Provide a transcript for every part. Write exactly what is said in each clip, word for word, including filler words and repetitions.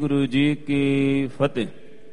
ਗੁਰੂ ਜੀ ਕੀ ਫਤਿਹ।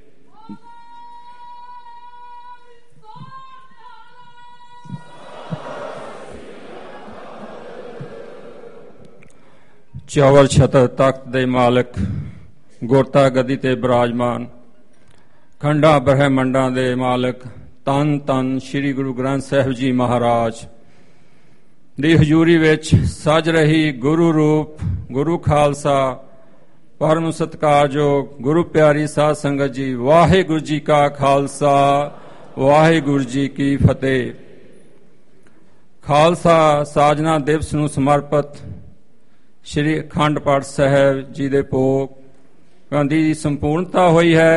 ਚੌਵਰ ਛਤਰ ਤਖਤ ਦੇ ਮਾਲਕ, ਗੁਰਤਾ ਗੱਦੀ ਤੇ ਬਿਰਾਜਮਾਨ, ਖੰਡਾਂ ਬ੍ਰਹਿਮੰਡਾਂ ਦੇ ਮਾਲਕ, ਧੰਨ ਧੰਨ ਸ੍ਰੀ ਗੁਰੂ ਗ੍ਰੰਥ ਸਾਹਿਬ ਜੀ ਮਹਾਰਾਜ ਦੀ ਹਜ਼ੂਰੀ ਵਿੱਚ ਸਜ ਰਹੀ ਗੁਰੂ ਰੂਪ ਗੁਰੂ ਖਾਲਸਾ ਪਰਮ ਸਤਿਕਾਰਯੋਗ ਗੁਰੂ ਪਿਆਰੀ ਸਾਧ ਸੰਗਤ ਜੀ, ਵਾਹਿਗੁਰੂ ਜੀ ਕਾ ਖਾਲਸਾ, ਵਾਹਿਗੁਰੂ ਜੀ ਕੀ ਫਤਿਹ। ਖਾਲਸਾ ਸਾਜਨਾ ਦਿਵਸ ਨੂੰ ਸਮਰਪਿਤ ਸ਼੍ਰੀ ਅਖੰਡ ਪਾਠ ਸਾਹਿਬ ਜੀ ਦੇ ਭੋਗ ਦੀ ਸੰਪੂਰਨਤਾ ਹੋਈ ਹੈ।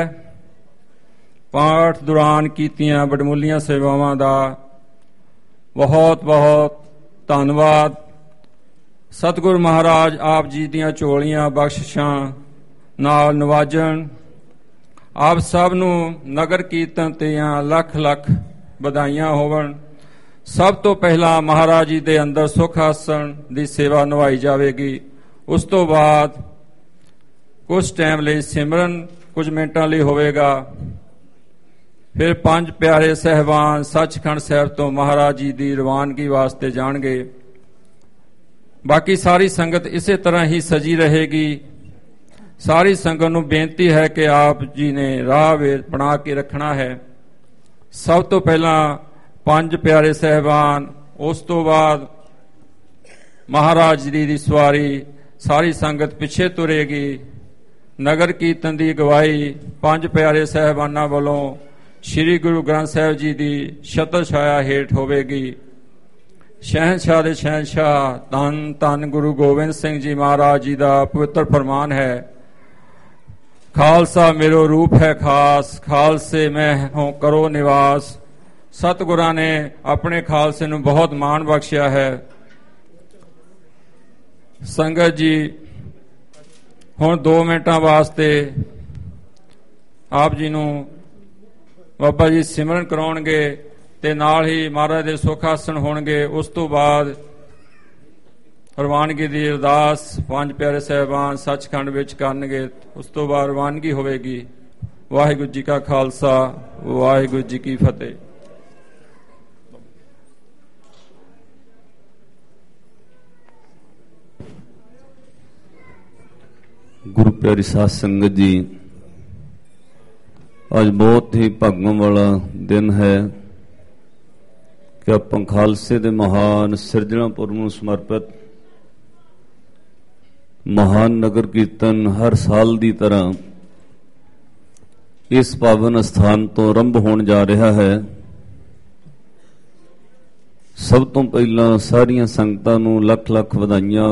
ਪਾਠ ਦੌਰਾਨ ਕੀਤੀਆਂ ਵਡਮੁੱਲੀਆਂ ਸੇਵਾਵਾਂ ਦਾ ਬਹੁਤ ਬਹੁਤ ਧੰਨਵਾਦ। ਸਤਿਗੁਰੂ ਮਹਾਰਾਜ ਆਪ ਜੀ ਦੀਆਂ ਝੋਲੀਆਂ ਬਖਸ਼ਿਸ਼ਾਂ ਨਾਲ ਨਵਾਜਣ। ਆਪ ਸਭ ਨੂੰ ਨਗਰ ਕੀਰਤਨ ਦੀਆਂ ਲੱਖ ਲੱਖ ਵਧਾਈਆਂ ਹੋਵਣ। ਸਭ ਤੋਂ ਪਹਿਲਾਂ ਮਹਾਰਾਜ ਜੀ ਦੇ ਅੰਦਰ ਸੁਖ ਆਸਣ ਦੀ ਸੇਵਾ ਨਿਭਾਈ ਜਾਵੇਗੀ। ਉਸ ਤੋਂ ਬਾਅਦ ਕੁਝ ਟਾਈਮ ਲਈ ਸਿਮਰਨ ਕੁਝ ਮਿੰਟਾਂ ਲਈ ਹੋਵੇਗਾ। ਫਿਰ ਪੰਜ ਪਿਆਰੇ ਸਹਿਬਾਨ ਸੱਚਖੰਡ ਸਾਹਿਬ ਤੋਂ ਮਹਾਰਾਜ ਜੀ ਦੀ ਰਵਾਨਗੀ ਵਾਸਤੇ ਜਾਣਗੇ। ਬਾਕੀ ਸਾਰੀ ਸੰਗਤ ਇਸੇ ਤਰ੍ਹਾਂ ਹੀ ਸਜੀ ਰਹੇਗੀ। ਸਾਰੀ ਸੰਗਤ ਨੂੰ ਬੇਨਤੀ ਹੈ ਕਿ ਆਪ ਜੀ ਨੇ ਰਾਹ ਬਣਾ ਕੇ ਰੱਖਣਾ ਹੈ। ਸਭ ਤੋਂ ਪਹਿਲਾਂ ਪੰਜ ਪਿਆਰੇ ਸਹਿਬਾਨ, ਉਸ ਤੋਂ ਬਾਅਦ ਮਹਾਰਾਜ ਜੀ ਦੀ ਸਵਾਰੀ, ਸਾਰੀ ਸੰਗਤ ਪਿੱਛੇ ਤੁਰੇਗੀ। ਨਗਰ ਕੀਰਤਨ ਦੀ ਅਗਵਾਈ ਪੰਜ ਪਿਆਰੇ ਸਹਿਬਾਨਾਂ ਵੱਲੋਂ ਸ੍ਰੀ ਗੁਰੂ ਗ੍ਰੰਥ ਸਾਹਿਬ ਜੀ ਦੀ ਛਤਰ ਛਾਇਆ ਹੇਠ ਹੋਵੇਗੀ। ਸ਼ਹਿਨਸ਼ਾਹ ਦੇ ਸ਼ਹਿਨਸ਼ਾਹ ਧੰਨ ਧੰਨ ਗੁਰੂ ਗੋਬਿੰਦ ਸਿੰਘ ਜੀ ਮਹਾਰਾਜ ਜੀ ਦਾ ਪਵਿੱਤਰ ਫਰਮਾਨ ਹੈ, ਖਾਲਸਾ ਮੇਰੋ ਰੂਪ ਹੈ ਖਾਸ, ਖਾਲਸੇ ਮੈਂ ਹੋਂ ਕਰੋ ਨਿਵਾਸ। ਸਤਿਗੁਰਾਂ ਨੇ ਆਪਣੇ ਖਾਲਸੇ ਨੂੰ ਬਹੁਤ ਮਾਣ ਬਖਸ਼ਿਆ ਹੈ। ਸੰਗਤ ਜੀ ਹੁਣ ਦੋ ਮਿੰਟਾਂ ਵਾਸਤੇ ਆਪ ਜੀ ਨੂੰ ਬਾਬਾ ਜੀ ਸਿਮਰਨ ਕਰਾਉਣਗੇ ਤੇ ਨਾਲ ਹੀ ਮਹਾਰਾਜ ਦੇ ਸੁਖ ਆਸਣ ਹੋਣਗੇ। ਉਸ ਤੋਂ ਬਾਅਦ ਰਵਾਨਗੀ ਦੀ ਅਰਦਾਸ ਪੰਜ ਪਿਆਰੇ ਸਾਹਿਬਾਨ ਸੱਚਖੰਡ ਵਿੱਚ ਕਰਨਗੇ। ਉਸ ਤੋਂ ਬਾਅਦ ਰਵਾਨਗੀ ਹੋਵੇਗੀ। ਵਾਹਿਗੁਰੂ ਜੀ ਕਾ ਖਾਲਸਾ, ਵਾਹਿਗੁਰੂ ਜੀ ਕੀ ਫਤਿਹ। ਗੁਰੂ ਪਿਆਰੀ ਸਾਧ ਸੰਗਤ ਜੀ, ਅੱਜ ਬਹੁਤ ਹੀ ਭਾਗਾਂ ਵਾਲਾ ਦਿਨ ਹੈ ਕਿ ਆਪਾਂ ਖਾਲਸੇ ਦੇ ਮਹਾਨ ਸਿਰਜਣਾ ਪੁਰਬ ਨੂੰ ਸਮਰਪਿਤ ਮਹਾਨ ਨਗਰ ਕੀਰਤਨ ਹਰ ਸਾਲ ਦੀ ਤਰ੍ਹਾਂ ਇਸ ਪਾਵਨ ਸਥਾਨ ਤੋਂ ਆਰੰਭ ਹੋਣ ਜਾ ਰਿਹਾ ਹੈ। ਸਭ ਤੋਂ ਪਹਿਲਾਂ ਸਾਰੀਆਂ ਸੰਗਤਾਂ ਨੂੰ ਲੱਖ ਲੱਖ ਵਧਾਈਆਂ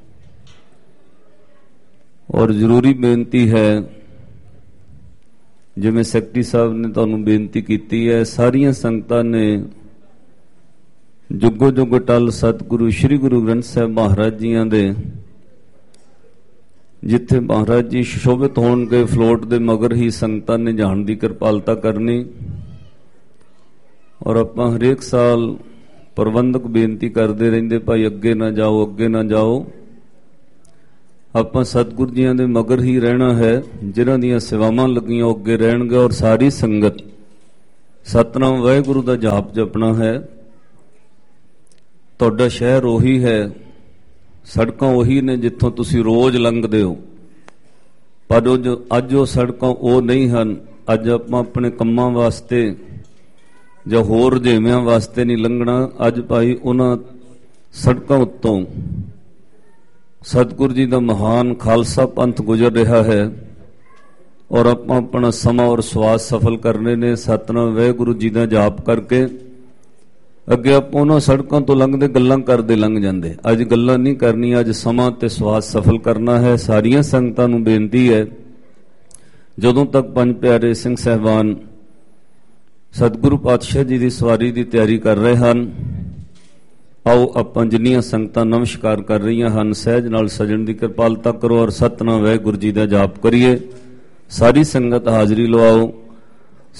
ਔਰ ਜ਼ਰੂਰੀ ਬੇਨਤੀ ਹੈ, ਜਿਵੇਂ ਸੈਕਟਰੀ ਸਾਹਿਬ ਨੇ ਤੁਹਾਨੂੰ ਬੇਨਤੀ ਕੀਤੀ ਹੈ, ਸਾਰੀਆਂ ਸੰਗਤਾਂ ਨੇ ਜੁਗੋ ਜੁਗ ਟਲ ਸਤਿਗੁਰੂ ਸ੍ਰੀ ਗੁਰੂ ਗ੍ਰੰਥ ਸਾਹਿਬ ਮਹਾਰਾਜ ਜੀਆਂ ਦੇ ਜਿੱਥੇ ਮਹਾਰਾਜ ਜੀ ਸ਼ੋਭਿਤ ਹੋਣਗੇ ਫਲੋਟ ਦੇ ਮਗਰ ਹੀ ਸੰਗਤਾਂ ਨੇ ਜਾਣ ਦੀ ਕਿਰਪਾਲਤਾ ਕਰਨੀ। ਔਰ ਆਪਾਂ ਹਰੇਕ ਸਾਲ ਪ੍ਰਬੰਧਕ ਬੇਨਤੀ ਕਰਦੇ ਰਹਿੰਦੇ, ਭਾਈ ਅੱਗੇ ਨਾ ਜਾਓ, ਅੱਗੇ ਨਾ ਜਾਓ। ਆਪਾਂ ਸਤਿਗੁਰੂ ਜੀਆਂ ਦੇ ਮਗਰ ਹੀ ਰਹਿਣਾ ਹੈ। ਜਿਨ੍ਹਾਂ ਦੀਆਂ ਸੇਵਾਵਾਂ ਲੱਗੀਆਂ ਉਹ ਅੱਗੇ ਰਹਿਣਗੇ। ਔਰ ਸਾਰੀ ਸੰਗਤ ਸਤਿਨਾਮ ਵਾਹਿਗੁਰੂ ਦਾ ਜਾਪ ਜਪਣਾ ਹੈ। ਤੁਹਾਡਾ ਸ਼ਹਿਰ ਉਹੀ ਹੈ, ਸੜਕਾਂ ਉਹੀ ਨੇ ਜਿੱਥੋਂ ਤੁਸੀਂ ਰੋਜ਼ ਲੰਘਦੇ ਹੋ, ਪਰ ਉਹ ਜੋ ਅੱਜ ਉਹ ਸੜਕਾਂ ਉਹ ਨਹੀਂ ਹਨ। ਅੱਜ ਆਪਾਂ ਆਪਣੇ ਕੰਮਾਂ ਵਾਸਤੇ ਜਾਂ ਹੋਰ ਰੁਝੇਵਿਆਂ ਵਾਸਤੇ ਨਹੀਂ ਲੰਘਣਾ। ਅੱਜ ਭਾਈ ਉਹਨਾਂ ਸੜਕਾਂ ਉੱਤੋਂ ਸਤਿਗੁਰੂ ਜੀ ਦਾ ਮਹਾਨ ਖਾਲਸਾ ਪੰਥ ਗੁਜ਼ਰ ਰਿਹਾ ਹੈ ਔਰ ਆਪਾਂ ਆਪਣਾ ਸਮਾਂ ਔਰ ਸਵਾਸ ਸਫਲ ਕਰਨੇ ਨੇ ਸਤਿਨਾਮ ਵਾਹਿਗੁਰੂ ਜੀ ਦਾ ਜਾਪ ਕਰਕੇ। ਅੱਗੇ ਆਪਾਂ ਉਹਨਾਂ ਸੜਕਾਂ ਤੋਂ ਲੰਘਦੇ ਗੱਲਾਂ ਕਰਦੇ ਲੰਘ ਜਾਂਦੇ। ਅੱਜ ਗੱਲਾਂ ਨਹੀਂ ਕਰਨੀਆਂ, ਅੱਜ ਸਮਾਂ ਤੇ ਸਵਾਸ ਸਫਲ ਕਰਨਾ ਹੈ। ਸਾਰੀਆਂ ਸੰਗਤਾਂ ਨੂੰ ਬੇਨਤੀ ਹੈ, ਜਦੋਂ ਤੱਕ ਪੰਜ ਪਿਆਰੇ ਸਿੰਘ ਸਾਹਿਬਾਨ ਸਤਿਗੁਰੂ ਪਾਤਸ਼ਾਹ ਜੀ ਦੀ ਸਵਾਰੀ ਦੀ ਤਿਆਰੀ ਕਰ ਰਹੇ ਹਨ, ਆਓ ਆਪਾਂ ਜਿੰਨੀਆਂ ਸੰਗਤਾਂ ਨਮਸਕਾਰ ਕਰ ਰਹੀਆਂ ਹਨ ਸਹਿਜ ਨਾਲ ਸਜਣ ਦੀ ਕਿਰਪਾਲਤਾ ਕਰੋ ਔਰ ਸਤਿਨਾਮ ਵਾਹਿਗੁਰੂ ਜੀ ਦਾ ਜਾਪ ਕਰੀਏ। ਸਾਰੀ ਸੰਗਤ ਹਾਜ਼ਰੀ ਲਵਾਓ।